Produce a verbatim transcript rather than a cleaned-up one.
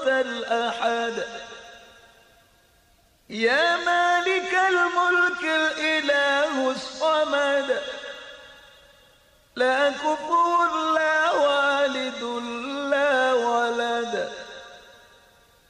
الأحد. يا مالك الملك الإله الصمد، لا كفو لا